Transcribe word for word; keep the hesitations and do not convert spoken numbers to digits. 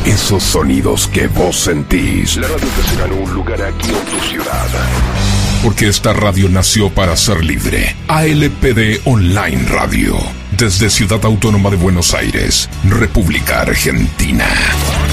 Esos sonidos que vos sentís. La radio que se ganó un lugar aquí en tu ciudad. Porque esta radio nació para ser libre. A L P D Online Radio. Desde Ciudad Autónoma de Buenos Aires, República Argentina.